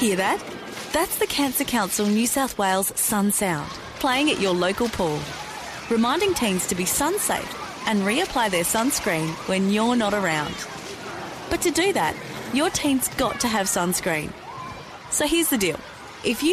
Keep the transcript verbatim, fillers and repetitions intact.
Hear that? That's the Cancer Council New South Wales Sun Sound, playing at your local pool, reminding teens to be sun safe and reapply their sunscreen when you're not around. But to do that, your teen's got to have sunscreen. So here's the deal. If you